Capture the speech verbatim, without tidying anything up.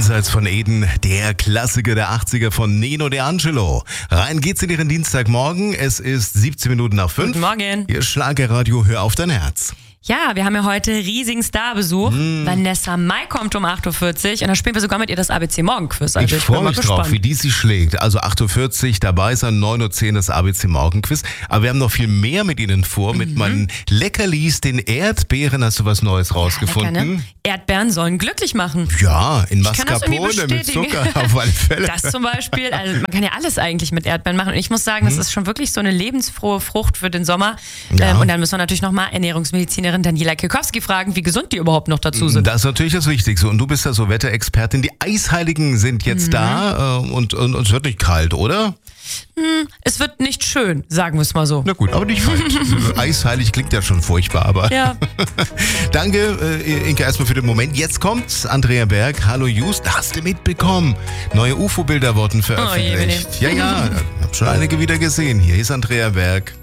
Jenseits von Eden, der Klassiker der achtziger von Nino D'Angelo. Rein geht's in Ihren Dienstagmorgen. Es ist siebzehn Minuten nach fünf. Guten Morgen. Ihr Schlagerradio, hör auf dein Herz. Ja, wir haben ja heute riesigen Starbesuch. Mm. Vanessa Mai kommt um acht Uhr vierzig und dann spielen wir sogar mit ihr das A B C Morgenquiz. Also ich ich freue mich drauf, wie die sie schlägt. Also acht Uhr vierzig dabei sein, neun Uhr zehn das A B C Morgenquiz. Aber wir haben noch viel mehr mit Ihnen vor, mit mhm. meinen Leckerlis, den Erdbeeren. Hast du was Neues rausgefunden? Ja, lecker, ne? Erdbeeren sollen glücklich machen. Ja, in Mascarpone mit Zucker auf alle Fälle. Das zum Beispiel, also man kann ja alles eigentlich mit Erdbeeren machen. Und ich muss sagen, das hm. ist schon wirklich so eine lebensfrohe Frucht für den Sommer. Ja. Ähm, und dann müssen wir natürlich nochmal Ernährungsmedizinerin Daniela Kikowski fragen, wie gesund die überhaupt noch dazu sind. Das ist natürlich das Wichtigste. Und du bist ja so Wetterexpertin. Die Eisheiligen sind jetzt mhm. da äh, und, und, und es wird nicht kalt, oder? Hm, es wird nicht schön, sagen wir es mal so. Na gut, aber nicht falsch. Eisheilig klingt ja schon furchtbar, aber... Ja. Danke, äh, Inke, erstmal für den Moment. Jetzt kommt Andrea Berg. Hallo Just, hast du mitbekommen? Neue U F O-Bilder wurden veröffentlicht. Oh je, ja, ja, hab schon einige wieder gesehen. Hier ist Andrea Berg.